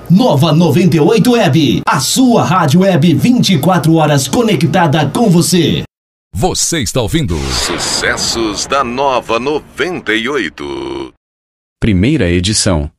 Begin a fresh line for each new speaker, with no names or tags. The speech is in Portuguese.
Nova 98 Web, a sua rádio web 24 horas conectada com você.
Você está ouvindo
Sucessos da Nova 98.
Primeira edição.